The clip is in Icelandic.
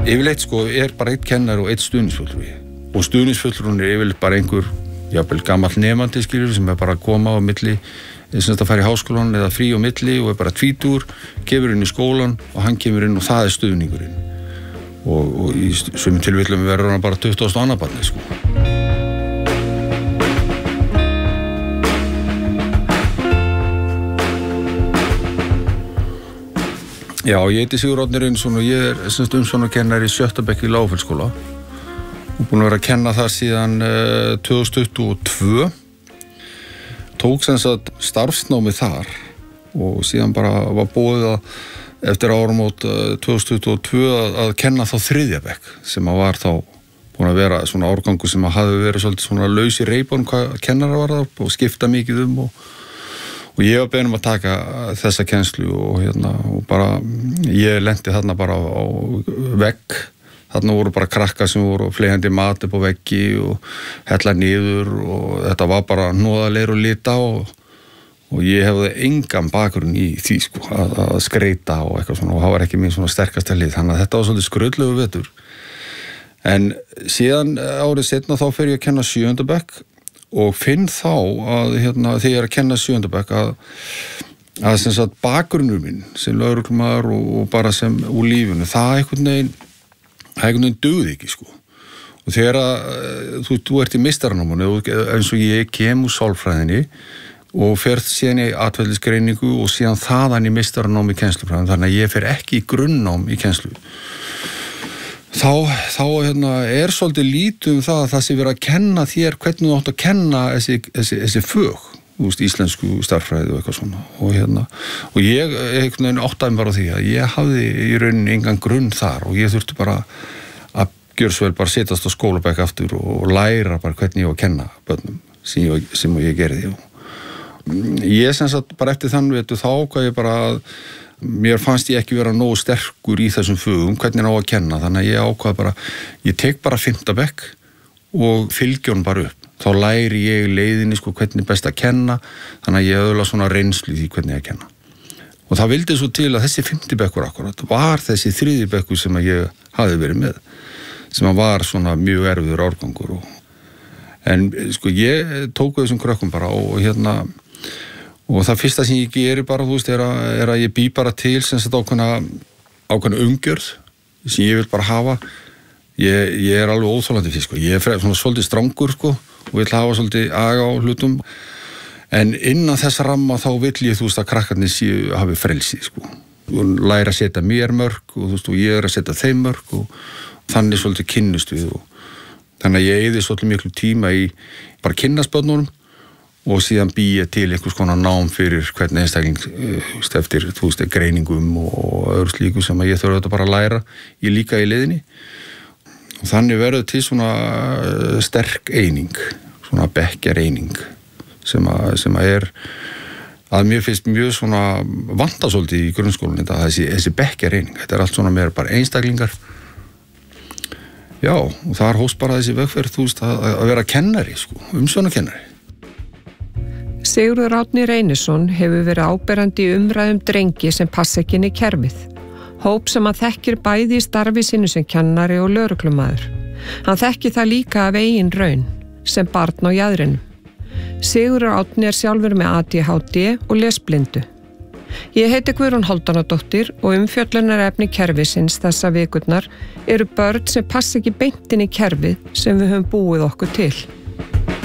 Yfirleitt sko bara einn kennari og einn stuðningsfulltrúi og stuðningsfulltrúin yfirleitt bara einhver jafnvel gamall nemandi skilur sem bara að koma á milli sem að fara í háskólan eða frí á milli og bara tvítugur, kemur inn í skólan og hann kemur inn og það stuðningurinn og í sumum tilfellum verður hann bara 20. annað barnið sko. Já, ég heiti Sigurður Árni Reynisson og ég umsjónarkennari í 7. bekk í Lágafellsskóla og búinn að vera að kenna þar síðan 2022. Tók starfsnámi þar og síðan bara var búið að eftir áramót 2022 að kenna þá 3. bekk sem að var þá búinn að vera svona árgangur sem að hafði verið svolítið svona laus í reipunum hvað kennara var það og skipta mikið og ég var beðinn að taka þessa kennslu og bara, ég lenti þarna bara á vegg. Þarna voru bara krakkar sem voru fleihandi mat upp á veggi og hella niður og þetta var bara hnoðaleir og lita og ég hefði engan bakgrunn í því sko, að skreita og eitthvað svona og það var ekki mín svona sterkasta hlið. Þannig að þetta var svolítið skrautlegu vetur. En síðan árið seinna þá fer ég að kenna 7. bekk og finn þá að þegar ég að kenna 7. bekk að sem sagt bakgrunnur minn sem lögreglumaður og bara sem úr lífinu, það einhvern veginn dugði ekki sko. Og þegar þú ert í meistaranáminu eins og ég kem úr sálfræðinni og fer síðan í atferlisgreiningu og síðan þaðan í meistaranámi í kennslufræðin, þannig að ég fer ekki í grunnnám í kennslu. Þá svolítið lítið það að það sé verið að kenna þér hvernig þú átt að kenna þessi fög, íslensku starffræði og eitthvað svona. Og ég áttaði bara á því að ég hafði í rauninni engan grunn þar og ég þurfti bara að gjörsvel bara setjast á skólabekk aftur og læra bara hvernig ég á að kenna börnum sem ég gerði. Ég sem sagt bara eftir þann vetur þá ákvað ég bara að mér fannst ég ekki vera nógu sterkur í þessum fögum, hvernig á að kenna, þannig að ég ákvað bara, ég tek bara 5. bekk og fylgi honum bara upp. Þá læri ég leiðinni sko hvernig best að kenna, þannig að ég öðla svona reynslu í því hvernig ég að kenna. Og það vildi svo til að þessi 5. bekkur akkurat var þessi 3. bekkur sem að ég hafði verið með, sem að var svona mjög erfiður árgangur. En sko ég tók þessum krökkum bara og það fyrsta sem ég geri bara, er að ég bý bara til sem sagt ákveðna umgjörð sem ég vil bara hafa. Ég er alveg óþolandi fyrir, sko. Ég er svona svolítið strangur, sko, og vil hafa svolítið aga á hlutum. En innan þess ramma þá vill ég, að krakkarnir hafi frelsi, sko. Og læra að setja mér mörk og ég er að setja þeim mörk og þannig svolítið kynnust við. Þannig að ég eyði svolítið miklu tíma í bara kynnast börnunum og síðan bý ég til einhvers konar nám fyrir hvernig einstakling eftir, greiningum og öðru slíku sem að ég þurfa þetta bara að læra líka í leiðinni. Og þannig verður til svona sterk eining, svona bekkjareining sem að er að mér finnst mjög svona vanta svolítið í grunnskólanum þessi bekkjareining. Þetta er allt svona meira bara einstaklingar. Já, og þar hófst bara þessi vegferð, að vera kennari, sko, umsjónarkennari. Sigurður Árni Reynisson hefur verið áberandi í umræðum drengi sem passa ekki inn í kerfið. Hóp sem hann þekkir bæði í starfi sínu sem kennari og lögreglumaður. Hann þekkir það líka af eigin raun, sem barn á jaðrinum. Sigurður Árni sjálfur með ADHD og lesblindu. Ég heiti Guðrún Hálfdánardóttir og umfjöllunarefni kerfisins þessa vikurnar eru börn sem passa ekki beint inn í kerfið sem við höfum búið okkur til.